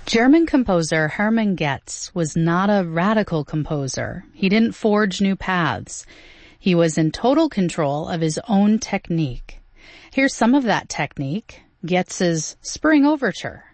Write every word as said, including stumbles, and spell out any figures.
German composer Hermann Goetz was not a radical composer. He didn't forge new paths. He was in total control of his own technique. Here's some of that technique, Goetz's Spring Overture.